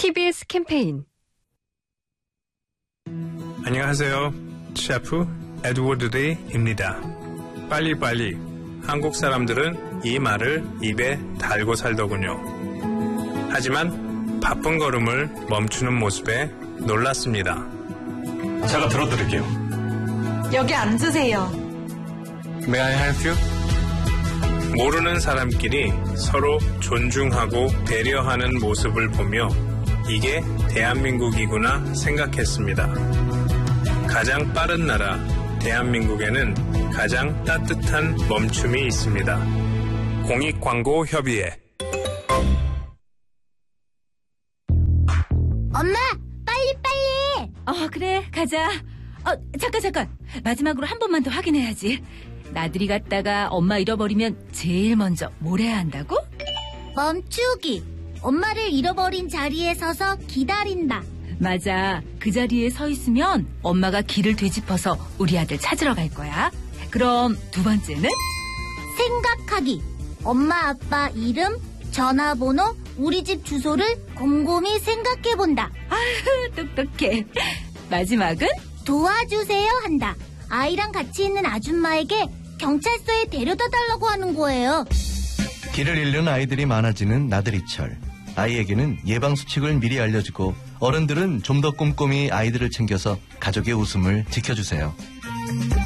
TBS 캠페인. 안녕하세요. 셰프 에드워드 데이입니다. 빨리빨리. 한국 사람들은 이 말을 입에 달고 살더군요. 하지만 바쁜 걸음을 멈추는 모습에 놀랐습니다. 제가 들어드릴게요. 여기 앉으세요. May I help you? 모르는 사람끼리 서로 존중하고 배려하는 모습을 보며 이게 대한민국이구나 생각했습니다. 가장 빠른 나라 대한민국에는 가장 따뜻한 멈춤이 있습니다. 공익광고협의회. 엄마, 빨리! 그래, 가자. 잠깐. 마지막으로 한 번만 더 확인해야지. 나들이 갔다가 엄마 잃어버리면 제일 먼저 뭘 해야 한다고? 멈추기. 엄마를 잃어버린 자리에 서서 기다린다. 맞아. 그 자리에 서 있으면 엄마가 길을 뒤집어서 우리 아들 찾으러 갈 거야. 그럼 두 번째는? 생각하기. 엄마, 아빠 이름, 전화번호, 우리 집 주소를 곰곰이 생각해본다. 아유, 똑똑해. 마지막은? 도와주세요 한다. 아이랑 같이 있는 아줌마에게 경찰서에 데려다 달라고 하는 거예요. 길을 잃는 아이들이 많아지는 나들이철. 아이에게는 예방수칙을 미리 알려주고 어른들은 좀 더 꼼꼼히 아이들을 챙겨서 가족의 웃음을 지켜주세요.